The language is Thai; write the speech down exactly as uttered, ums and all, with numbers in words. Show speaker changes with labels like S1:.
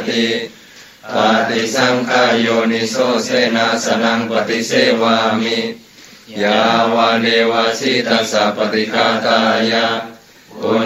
S1: ติปฏิสังขายโยนิโสเสนาสนังปฏิเสวามิยาวาเดวาสิตัสสะปฏิฆาตายะ